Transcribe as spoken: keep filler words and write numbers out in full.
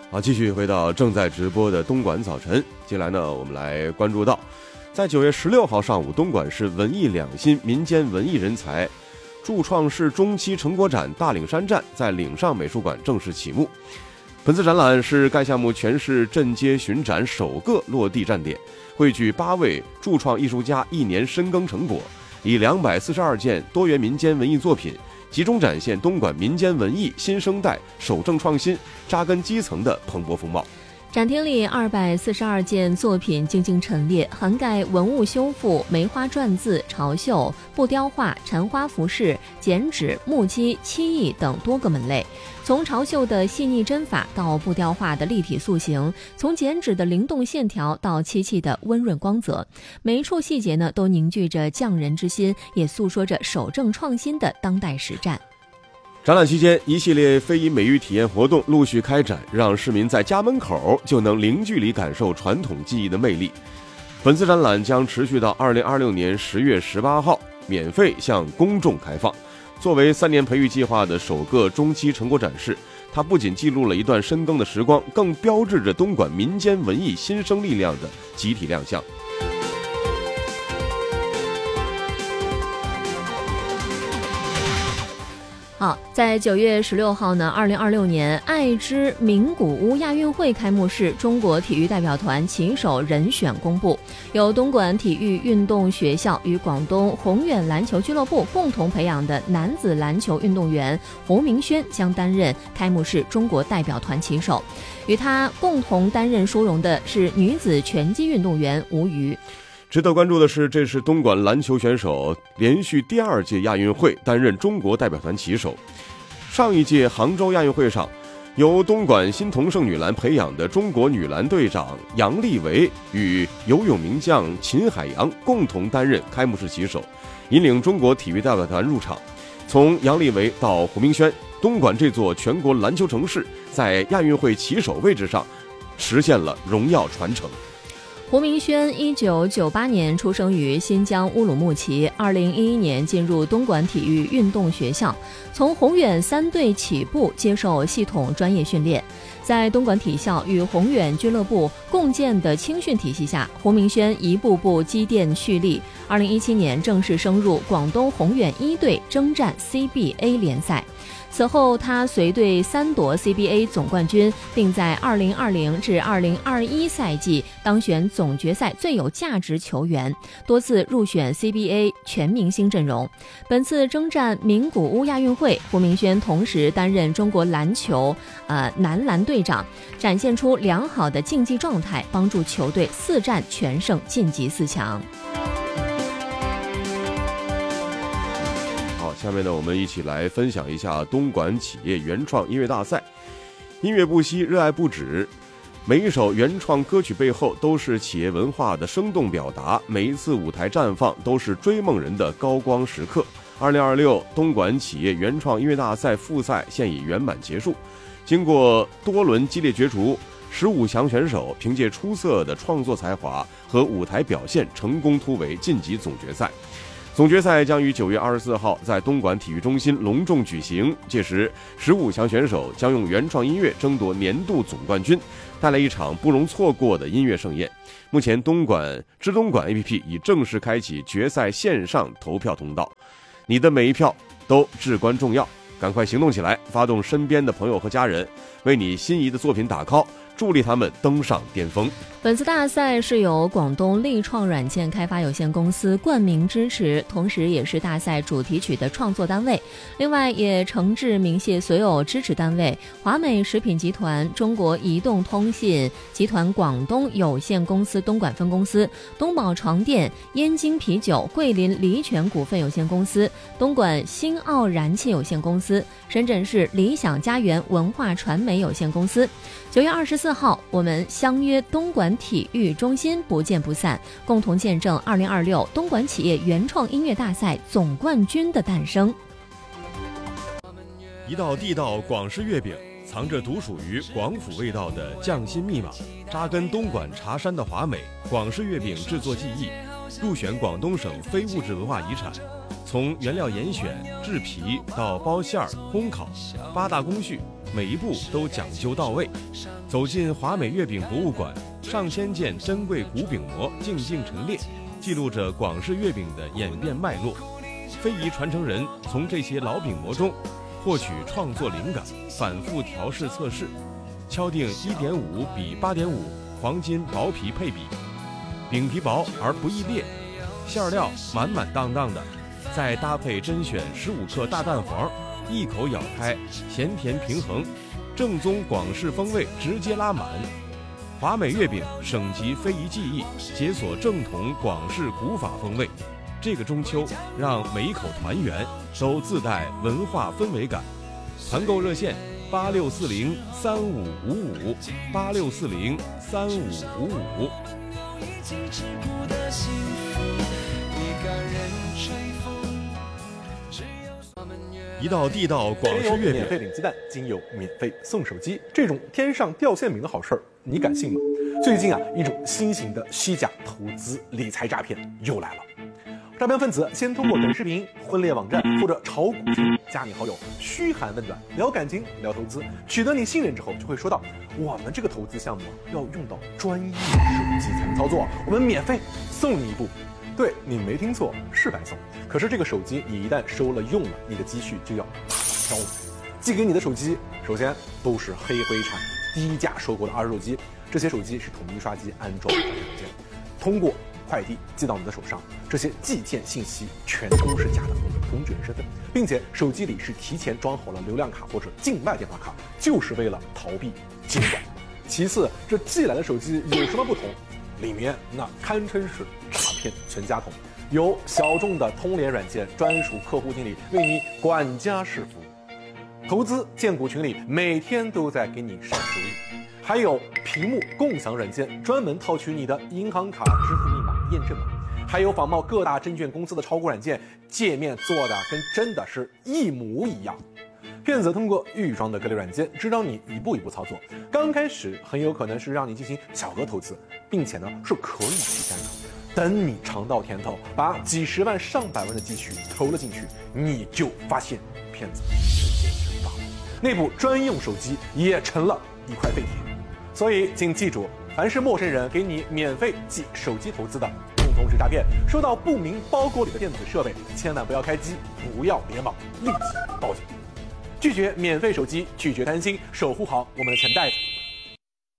好，继续回到正在直播的东莞早晨。接下来呢，我们来关注到，在九月十六号上午，东莞市文艺两新民间文艺人才驻创式中期成果展大岭山站在岭上美术馆正式启幕。本次展览是该项目全市镇街巡展首个落地站点，汇聚八位驻创艺术家一年深耕成果，以两百四十二件多元民间文艺作品，集中展现东莞民间文艺新生代守正创新、扎根基层的蓬勃风貌。 展厅里二百四十二件作品静静陈列，涵盖文物修复、梅花篆字、潮绣、布雕画、禅花服饰、剪纸、木屐、漆艺等多个门类。从潮绣的细腻针法到布雕画的立体塑形，从剪纸的灵动线条到漆器的温润光泽，每一处细节呢都凝聚着匠人之心，也诉说着守正创新的当代实战。 展览期间，一系列非遗美育体验活动陆续开展，让市民在家门口就能零距离感受传统技艺的魅力。本次展览将持续到二零二六年十月十八号，免费向公众开放。作为三年培育计划的首个中期成果展示，它不仅记录了一段深耕的时光，更标志着东莞民间文艺新生力量的集体亮相。 好，在九月十六号呢，二零二六年爱知名古屋亚运会开幕式中国体育代表团旗手人选公布，由东莞体育运动学校与广东宏远篮球俱乐部共同培养的男子篮球运动员胡明轩将担任开幕式中国代表团旗手，与他共同担任殊荣的是女子拳击运动员吴瑜。 值得关注的是，这是东莞篮球选手连续第二届亚运会担任中国代表团旗手。上一届杭州亚运会上，由东莞新同盛女篮培养的中国女篮队长杨丽维与游泳名将秦海洋共同担任开幕式旗手，引领中国体育代表团入场。从杨丽维到胡明轩，东莞这座全国篮球城市在亚运会旗手位置上实现了荣耀传承。 胡明轩一九九八年出生于新疆乌鲁木齐，二零一一年进入东莞体育运动学校，从宏远三队起步接受系统专业训练。在东莞体校与宏远俱乐部共建的青训体系下，胡明轩一步步积淀蓄力，二零一七年正式升入广东宏远一队征战 C B A 联赛。此后他随队三夺 C B A 总冠军，并在二零二零至二零二一赛季当选总决赛最有价值球员，多次入选 C B A 全明星阵容。本次征战名古屋亚运会，胡明轩同时担任中国篮球呃男篮队长，展现出良好的竞技状态，帮助球队四战全胜晋级四强。 下面呢，我们一起来分享一下东莞企业原创音乐大赛。音乐不息，热爱不止。每一首原创歌曲背后都是企业文化的生动表达，每一次舞台绽放都是追梦人的高光时刻。二零二六东莞企业原创音乐大赛复赛现已圆满结束，经过多轮激烈角逐，十五强选手凭借出色的创作才华和舞台表现，成功突围晋级总决赛。总决赛将于九月二十四号在东莞体育中心隆重举行，届时十五强选手将用原创音乐争夺年度总冠军，带来一场不容错过的音乐盛宴。目前东莞知东莞 A P P 已正式开启决赛线上投票通道，你的每一票都至关重要，赶快行动起来，发动身边的朋友和家人，为你心仪的作品打 call， 助力他们登上巅峰。 本次大赛是由广东力创软件开发有限公司冠名支持，同时也是大赛主题曲的创作单位。另外也诚挚鸣谢所有支持单位：华美食品集团、中国移动通信集团广东有限公司东莞分公司、东宝床垫、燕京啤酒、桂林梨泉股份有限公司、东莞新奥燃气有限公司、深圳市理想家园文化传媒有限公司。九月二十四号，我们相约东莞体育中心，不见不散，共同见证二零二六东莞企业原创音乐大赛总冠军的诞生。 一道地道广式月饼，藏着独属于广府味道的匠心密码，扎根东莞茶山的华美。广式月饼制作技艺入选广东省非物质文化遗产，从原料严选、制皮到包馅儿、烘烤，八大工序每一步都讲究到位。走进华美月饼博物馆，上千件珍贵古饼模静静陈列，记录着广式月饼的演变脉络。非遗传承人从这些老饼模中获取创作灵感，反复调试测试，敲定 一点五 比 八点五 黄金薄皮配比，饼皮薄而不易裂，馅料满满当当的，再搭配甄选十五克大蛋黄，一口咬开，咸甜平衡，正宗广式风味直接拉满。华美月饼省级非遗技艺，解锁正统广式古法风味。这个中秋，让每一口团圆都自带文化氛围感。团购热线：八六四零三五五五，八六四零三五五五。一道地道广式月饼， 免费领鸡蛋，今有免费送手机，这种天上掉馅饼的好事儿，你敢信吗？最近啊，一种新型的虚假投资理财诈骗又来了。诈骗分子先通过短视频、婚恋网站或者炒股群加你好友，嘘寒问暖，聊感情、聊投资，取得你信任之后，就会说到我们这个投资项目要用到专业手机才能操作，我们免费送你一部。对，你没听错，是白送。可是这个手机你一旦收了用了，你的积蓄就要大大飘走。寄给你的手机，首先都是黑灰产低价收购的二手手机，这些手机是统一刷机安装的软件，通过快递寄到你的手上，这些寄件信息全都是假的工具人身份，并且手机里是提前装好了流量卡或者境外电话卡，就是为了逃避监管。其次，这寄来的手机有什么不同？里面那堪称是诈骗全家桶，有小众的通联软件专属客户经理为你管家式服务，投资荐股群里每天都在给你晒收益，还有屏幕共享软件专门套取你的银行卡支付密码验证码，还有仿冒各大证券公司的炒股软件，界面做的跟真的是一模一样。骗子通过预装的各类软件指导你一步一步操作，刚开始很有可能是让你进行小额投资，并且呢是可以提现的。等你尝到甜头，把几十万上百万的积蓄投了进去，你就发现骗子直接蒸发了，那部专用手机也成了一块废铁。所以请记住，凡是陌生人给你免费寄手机投资的，通通是诈骗。收到不明包裹里的电子设备，千万不要开机，不要联网，立即报警。拒绝免费手机，拒绝担心，守护好我们的钱袋子。